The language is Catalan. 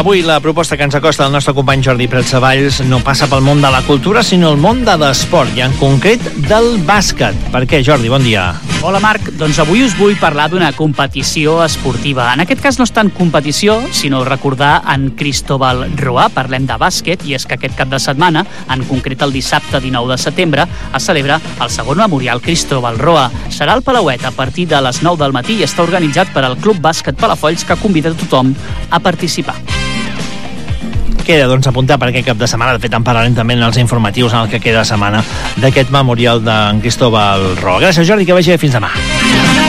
Avui la proposta que ens acosta el nostre company Jordi Pratsavalls no passa pel món de la cultura, sinó el món de l'esport, i en concret del bàsquet. Per què, Jordi? Bon dia. Hola, Marc. Doncs avui us vull parlar d'una competició esportiva. En aquest cas no és tant competició, sinó recordar en Cristóbal Roa. Parlem de bàsquet, i és que aquest cap de setmana, en concret el dissabte 19 de setembre, es celebra el segon memorial Cristóbal Roa. Serà al Palauet a partir de les 9 del matí i està organitzat per al Club Bàsquet Palafolls, que convida a tothom a participar. Queda, doncs, apuntar per aquest cap de setmana. De fet, en parlarem també en els informatius en el que queda setmana d'aquest memorial d'en Cristóbal Roa. Gràcies, Jordi, que vagi bé. Fins demà.